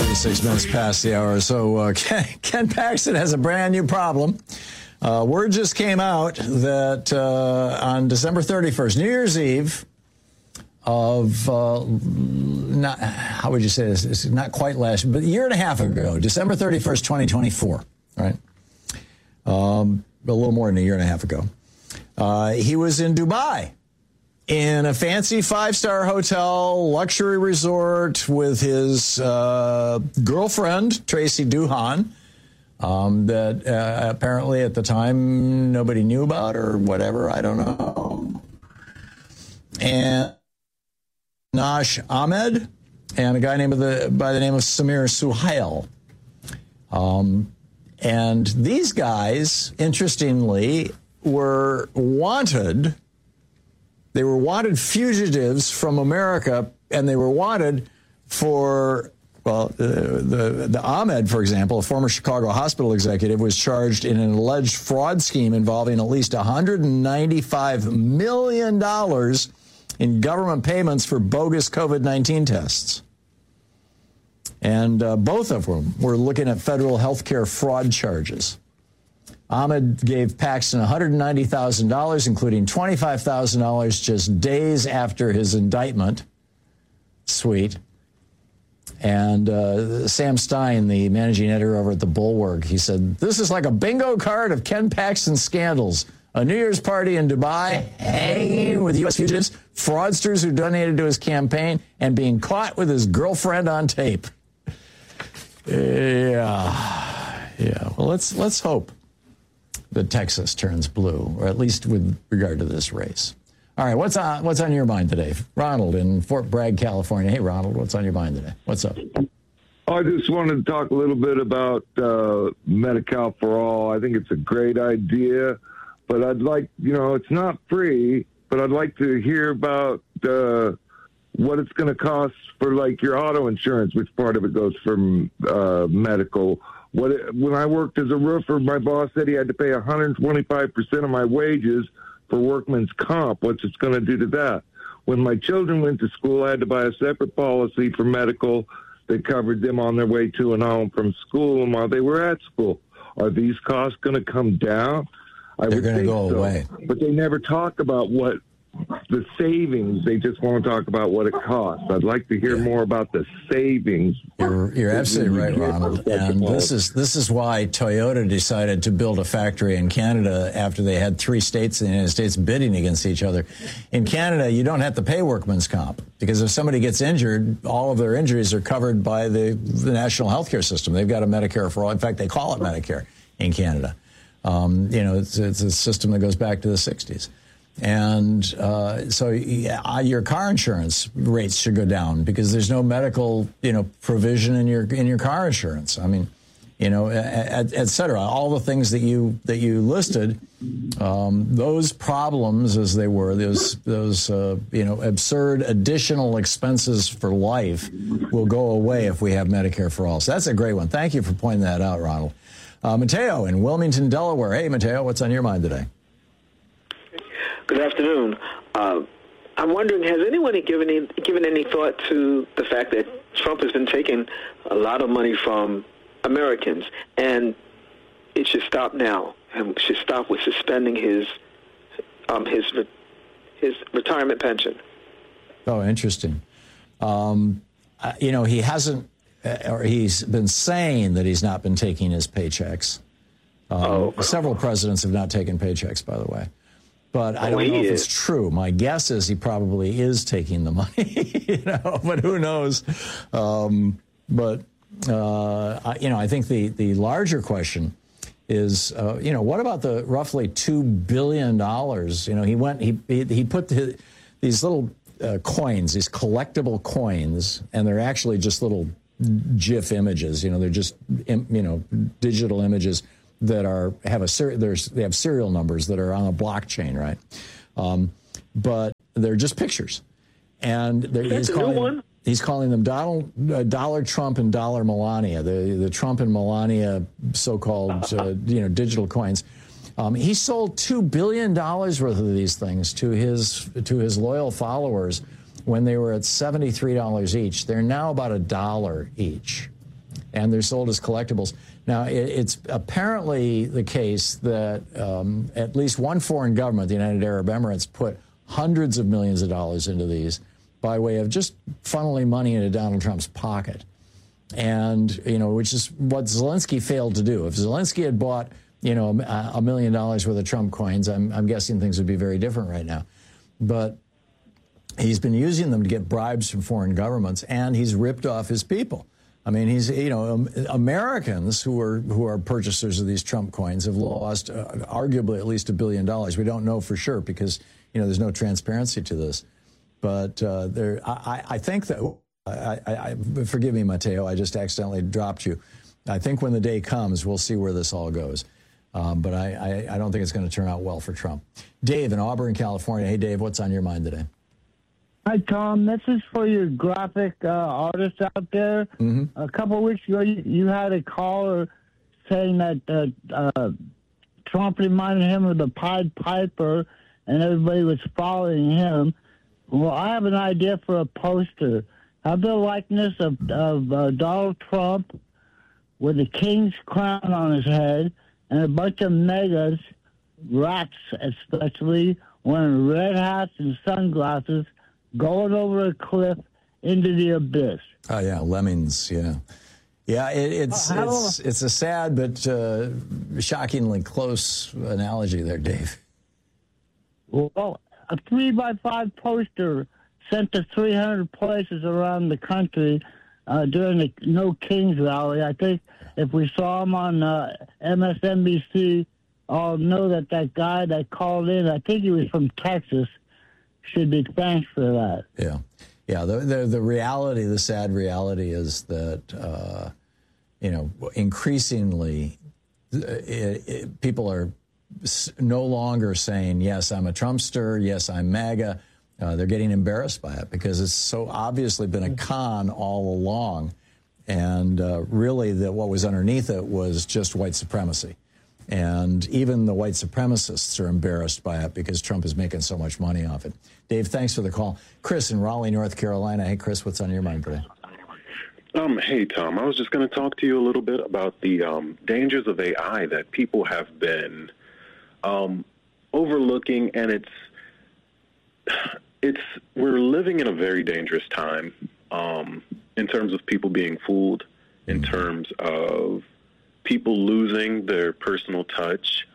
36 minutes past the hour. So Ken Paxton has a brand new problem. Word just came out that on December 31st, New Year's Eve of, not, how would you say this? It's not quite last, but a year and a half ago, December 31st, 2024, right? A little more than a year and a half ago. He was in Dubai in a fancy 5-star hotel, luxury resort with his girlfriend, Tracy Duhan, that apparently at the time nobody knew about or whatever, I don't know. And Nash Ahmed and a guy by the name of Samir Suhail. And these guys, interestingly, were wanted. They were wanted fugitives from America, and they were wanted for, well, the Ahmed, for example, a former Chicago hospital executive, was charged in an alleged fraud scheme involving at least $195 million in government payments for bogus COVID-19 tests. And both of them were looking at federal health care fraud charges. Ahmed gave Paxton $190,000, including $25,000 just days after his indictment. Sweet. And Sam Stein, the managing editor over at The Bulwark, he said, "This is like a bingo card of Ken Paxton scandals. A New Year's party in Dubai, hanging with U.S. fugitives, fraudsters who donated to his campaign, and being caught with his girlfriend on tape." Yeah. Well, let's hope that Texas turns blue, or at least with regard to this race. All right, what's on your mind today? Ronald in Fort Bragg, California. Hey, Ronald, what's on your mind today? What's up? I just wanted to talk a little bit about Medi-Cal for All. I think it's a great idea, but I'd like, it's not free, but I'd like to hear about what it's going to cost for, like, your auto insurance, which part of it goes from medical. When I worked as a roofer, my boss said he had to pay 125% of my wages for workman's comp. What's it going to do to that? When my children went to school, I had to buy a separate policy for medical that covered them on their way to and home from school and while they were at school. Are these costs going to come down? They're going to go away. But they never talk about what the savings. They just want to talk about what it costs. I'd like to hear more about the savings. You're absolutely right, Ronald. And this is why Toyota decided to build a factory in Canada after they had 3 states in the United States bidding against each other. In Canada, you don't have to pay workman's comp because if somebody gets injured, all of their injuries are covered by the national health care system. They've got a Medicare for all. In fact, they call it Medicare in Canada. It's a system that goes back to the 60s. And so your car insurance rates should go down because there's no medical, provision in your car insurance. I mean, et cetera. All the things that you listed, those problems as they were, those absurd additional expenses for life will go away if we have Medicare for all. So that's a great one. Thank you for pointing that out, Ronald. Mateo in Wilmington, Delaware. Hey, Mateo, what's on your mind today? Good afternoon. I'm wondering, has anyone given any thought to the fact that Trump has been taking a lot of money from Americans, and it should stop now, and should stop with suspending his retirement pension? Oh, interesting. He hasn't, or he's been saying that he's not been taking his paychecks. Several presidents have not taken paychecks, by the way. But I don't know if it's true. My guess is he probably is taking the money, but who knows? I think the larger question is, what about the roughly $2 billion? He put these little coins, these collectible coins, and they're actually just little GIF images. They're just, digital images that they have serial numbers that are on a blockchain, right? But they're just pictures, and he's calling them Dollar Trump and Dollar Melania, the Trump and Melania so-called digital coins. He sold $2 billion worth of these things to his loyal followers when they were at $73 each. They're now about $1 each. and they're sold as collectibles. Now, it's apparently the case that at least one foreign government, the United Arab Emirates, put hundreds of millions of dollars into these by way of just funneling money into Donald Trump's pocket. And, which is what Zelensky failed to do. If Zelensky had bought, $1 million worth of Trump coins, I'm guessing things would be very different right now. But he's been using them to get bribes from foreign governments, and he's ripped off his people. I mean, he's, Americans who are purchasers of these Trump coins have lost arguably at least $1 billion. We don't know for sure because, there's no transparency to this. But I think that, forgive me, Mateo, I just accidentally dropped you. I think when the day comes, we'll see where this all goes. But I don't think it's going to turn out well for Trump. Dave in Auburn, California. Hey, Dave, what's on your mind today? Hi, Tom. This is for your graphic artists out there. Mm-hmm. A couple of weeks ago, you had a caller saying that Trump reminded him of the Pied Piper, and everybody was following him. Well, I have an idea for a poster. Have the likeness of Donald Trump with a king's crown on his head and a bunch of megas, rats especially, wearing red hats and sunglasses, going over a cliff into the abyss. Oh, yeah, lemmings, yeah. Yeah, it's a sad but shockingly close analogy there, Dave. Well, a 3x5 poster sent to 300 places around the country during the No Kings rally. I think if we saw him on MSNBC, I'll know that guy that called in, I think he was from Texas, should be thanked for that. Yeah. Yeah, the reality, the sad reality is that, increasingly people are no longer saying, yes, I'm a Trumpster, yes, I'm MAGA. They're getting embarrassed by it because it's so obviously been a con all along. And really what was underneath it was just white supremacy. And even the white supremacists are embarrassed by it because Trump is making so much money off it. Dave, thanks for the call. Chris in Raleigh, North Carolina. Hey, Chris, what's on your mind today? Hey, Tom, I was just going to talk to you a little bit about the dangers of AI that people have been overlooking, and we're living in a very dangerous time in terms of people being fooled, in terms of people losing their personal touch.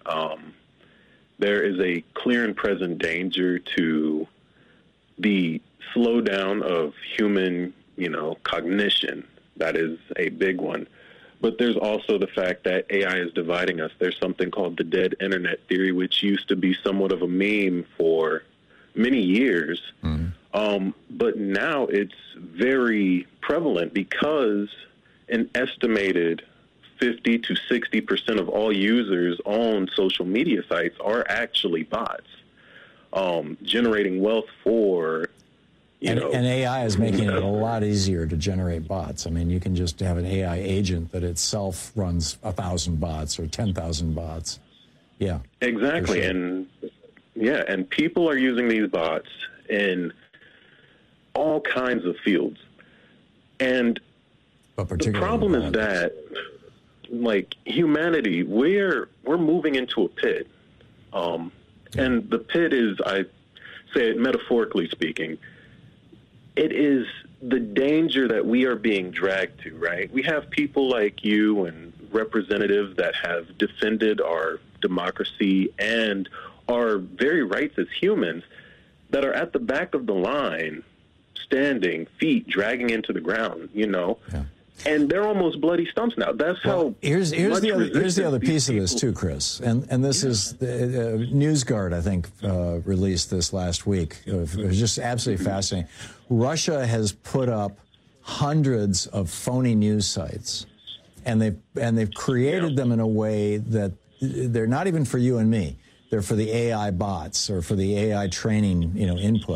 There is a clear and present danger to the slowdown of human, cognition. That is a big one. But there's also the fact that AI is dividing us. There's something called the dead internet theory, which used to be somewhat of a meme for many years. But now it's very prevalent because an estimated 50 to 60% of all users on social media sites are actually bots, generating wealth for, And AI is making it a lot easier to generate bots. I mean, you can just have an AI agent that itself runs 1,000 bots or 10,000 bots. Yeah. Exactly. Sure. And people are using these bots in all kinds of fields. And the problem is that, like humanity, we're moving into a pit. And the pit is, I say it metaphorically speaking, it is the danger that we are being dragged to, right? We have people like you and representatives that have defended our democracy and our very rights as humans that are at the back of the line, standing, feet dragging into the ground, Yeah. And they're almost bloody stumps now. That's how. Here's the other piece of this too, Chris. And this is NewsGuard, I think, released this last week. It was just absolutely fascinating. Russia has put up hundreds of phony news sites, and they've created them in a way that they're not even for you and me. They're for the AI bots or for the AI training, input.